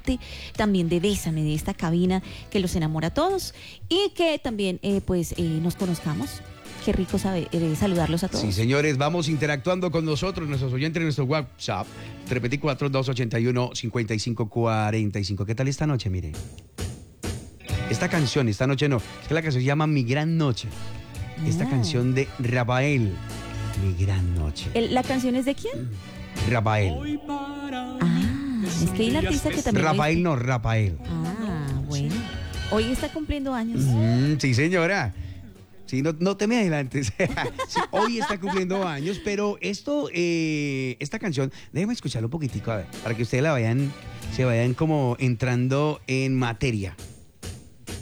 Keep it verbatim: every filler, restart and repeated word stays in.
parte también de Bésame, de esta cabina que los enamora a todos y que también eh, pues eh, nos conozcamos. Qué rico saber, eh, saludarlos a todos. Sí, señores, vamos interactuando con nosotros, nuestros oyentes, en nuestro WhatsApp, tres cuatro, dos ocho uno, cinco cinco cuatro cinco. ¿Qué tal esta noche? Mire, esta canción, esta noche no, es que la canción se llama Mi Gran Noche. Esta Ah. canción de Rafael, Mi Gran Noche. El- ¿La canción es de quién? Rafael. Ah, es que hay un artista que también... Rafael no, Rafael. Ah, bueno. Hoy está cumpliendo años. Mm, sí, señora. Sí, no, no te me adelantes. Sí, hoy está cumpliendo años, pero esto, eh, esta canción, déjeme escucharlo un poquitico, a ver, para que ustedes la vayan, se vayan como entrando en materia.